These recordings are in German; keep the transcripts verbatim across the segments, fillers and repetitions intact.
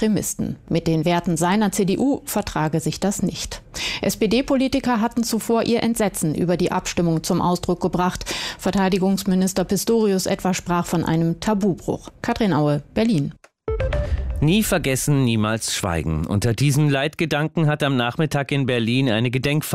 Extremisten. Mit den Werten seiner C D U vertrage sich das nicht. S P D-Politiker hatten zuvor ihr Entsetzen über die Abstimmung zum Ausdruck gebracht. Verteidigungsminister Pistorius etwa sprach von einem Tabubruch. Katrin Aue, Berlin. Nie vergessen, niemals schweigen. Unter diesen Leitgedanken hat am Nachmittag in Berlin eine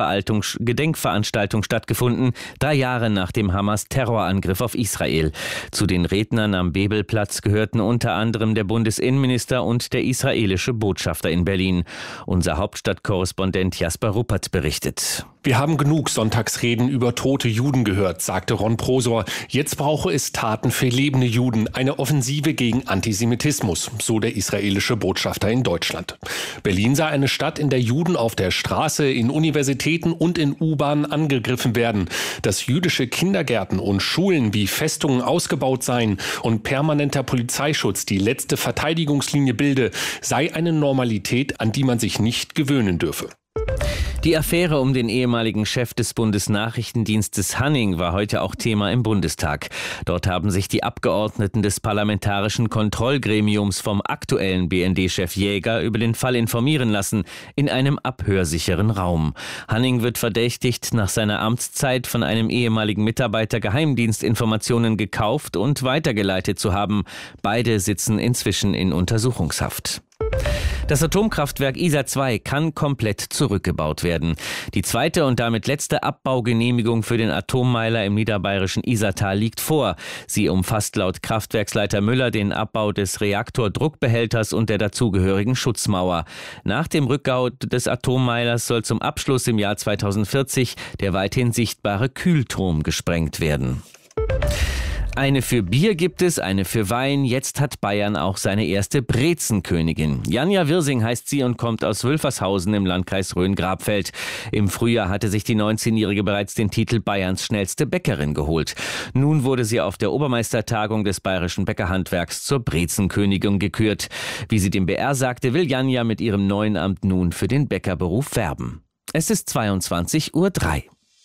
Gedenkveranstaltung stattgefunden, drei Jahre nach dem Hamas-Terrorangriff auf Israel. Zu den Rednern am Bebelplatz gehörten unter anderem der Bundesinnenminister und der israelische Botschafter in Berlin. Unser Hauptstadtkorrespondent Jasper Ruppert berichtet. Wir haben genug Sonntagsreden über tote Juden gehört, sagte Ron Prosor. Jetzt brauche es Taten für lebende Juden, eine Offensive gegen Antisemitismus, so der israelische Botschafter in Deutschland. Berlin sei eine Stadt, in der Juden auf der Straße, in Universitäten und in U-Bahnen angegriffen werden. Dass jüdische Kindergärten und Schulen wie Festungen ausgebaut seien und permanenter Polizeischutz die letzte Verteidigungslinie bilde, sei eine Normalität, an die man sich nicht gewöhnen dürfe. Die Affäre um den ehemaligen Chef des Bundesnachrichtendienstes Hanning war heute auch Thema im Bundestag. Dort haben sich die Abgeordneten des Parlamentarischen Kontrollgremiums vom aktuellen B N D-Chef Jäger über den Fall informieren lassen, in einem abhörsicheren Raum. Hanning wird verdächtigt, nach seiner Amtszeit von einem ehemaligen Mitarbeiter Geheimdienstinformationen gekauft und weitergeleitet zu haben. Beide sitzen inzwischen in Untersuchungshaft. Das Atomkraftwerk I S A zwei kann komplett zurückgebaut werden. Die zweite und damit letzte Abbaugenehmigung für den Atommeiler im niederbayerischen Isartal liegt vor. Sie umfasst laut Kraftwerksleiter Müller den Abbau des Reaktordruckbehälters und der dazugehörigen Schutzmauer. Nach dem Rückbau des Atommeilers soll zum Abschluss im Jahr zweitausendvierzig der weithin sichtbare Kühlturm gesprengt werden. Eine für Bier gibt es, eine für Wein. Jetzt hat Bayern auch seine erste Brezenkönigin. Janja Wirsing heißt sie und kommt aus Wülfershausen im Landkreis Rhön-Grabfeld. Im Frühjahr hatte sich die neunzehnjährige bereits den Titel Bayerns schnellste Bäckerin geholt. Nun wurde sie auf der Obermeistertagung des bayerischen Bäckerhandwerks zur Brezenkönigin gekürt. Wie sie dem B R sagte, will Janja mit ihrem neuen Amt nun für den Bäckerberuf werben. Es ist zweiundzwanzig Uhr drei.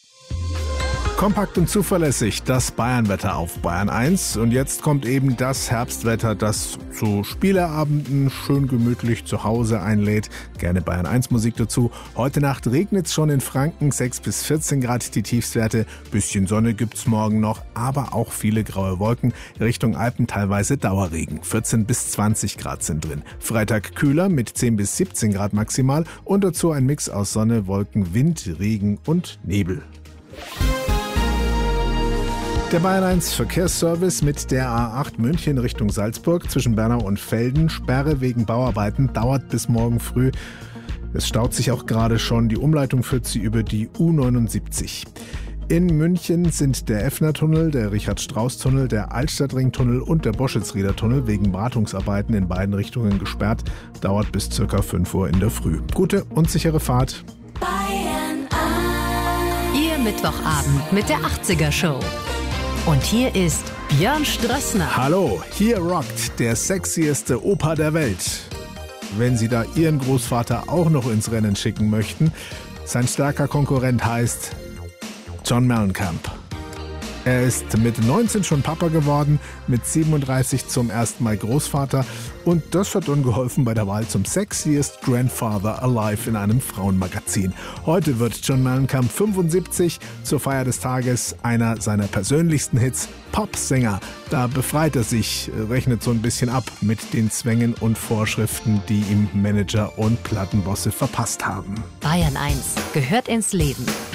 Kompakt und zuverlässig, das Bayernwetter auf Bayern eins. Und jetzt kommt eben das Herbstwetter, das zu Spieleabenden schön gemütlich zu Hause einlädt. Gerne Bayern eins Musik dazu. Heute Nacht regnet es schon in Franken, sechs bis vierzehn Grad die Tiefstwerte. Bisschen Sonne gibt's morgen noch, aber auch viele graue Wolken. Richtung Alpen teilweise Dauerregen. vierzehn bis zwanzig Grad sind drin. Freitag kühler mit zehn bis siebzehn Grad maximal und dazu ein Mix aus Sonne, Wolken, Wind, Regen und Nebel. Der Bayern eins Verkehrsservice mit der A acht München Richtung Salzburg zwischen Bernau und Velden. Sperre wegen Bauarbeiten dauert bis morgen früh. Es staut sich auch gerade schon. Die Umleitung führt sie über die U neunundsiebzig. In München sind der Effner-Tunnel, der Richard-Strauß-Tunnel, der Altstadtring-Tunnel und der Boschitz-Rieder-Tunnel wegen Wartungsarbeiten in beiden Richtungen gesperrt. Dauert bis ca. fünf Uhr in der Früh. Gute und sichere Fahrt. Bayern eins. Ihr Mittwochabend mit der achtziger Show. Und hier ist Björn Strössner. Hallo, hier rockt der sexieste Opa der Welt. Wenn Sie da Ihren Großvater auch noch ins Rennen schicken möchten, sein starker Konkurrent heißt John Mellencamp. Er ist mit neunzehn schon Papa geworden, mit siebenunddreißig zum ersten Mal Großvater und das hat ihm geholfen bei der Wahl zum Sexiest Grandfather Alive in einem Frauenmagazin. Heute wird John Mellencamp fünfundsiebzig, zur Feier des Tages einer seiner persönlichsten Hits, Popsänger. Da befreit er sich, rechnet so ein bisschen ab mit den Zwängen und Vorschriften, die ihm Manager und Plattenbosse verpasst haben. Bayern eins gehört ins Leben.